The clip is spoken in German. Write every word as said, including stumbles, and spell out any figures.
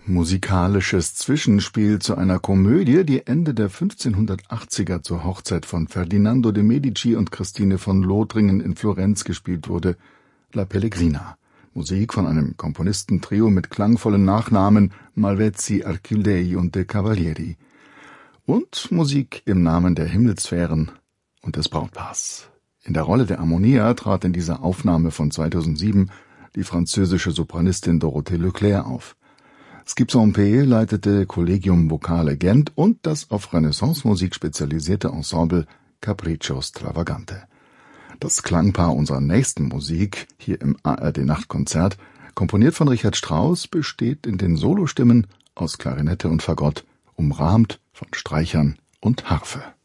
musikalisches Zwischenspiel zu einer Komödie, die Ende der fünfzehnhundertachtziger zur Hochzeit von Ferdinando de Medici und Christine von Lothringen in Florenz gespielt wurde, La Pellegrina. Musik von einem Komponistentrio mit klangvollen Nachnamen Malvezzi, Archilei und de Cavalieri. Und Musik im Namen der Himmelssphären und des Brautpaars. In der Rolle der Harmonia trat in dieser Aufnahme von zweitausendsieben die französische Sopranistin Dorothée Leclerc auf. Skip Saint-Pé leitete Collegium Vocale Gent und das auf Renaissance-Musik spezialisierte Ensemble Capriccio Stravagante. Das Klangpaar unserer nächsten Musik, hier im A R D-Nachtkonzert, komponiert von Richard Strauss, besteht in den Solostimmen aus Klarinette und Fagott, umrahmt von Streichern und Harfe.